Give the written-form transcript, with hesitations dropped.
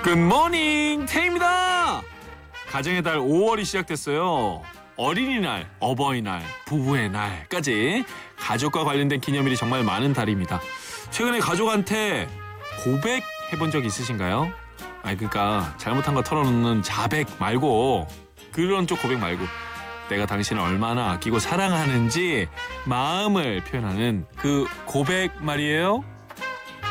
굿모닝 태입니다. 가정의 달 5월이 시작됐어요. 어린이날, 어버이날, 부부의 날까지 가족과 관련된 기념일이 정말 많은 달입니다. 최근에 가족한테 고백해본 적 있으신가요? 그러니까 잘못한 거 털어놓는 자백 말고, 그런 쪽 고백 말고, 내가 당신을 얼마나 아끼고 사랑하는지 마음을 표현하는 그 고백 말이에요.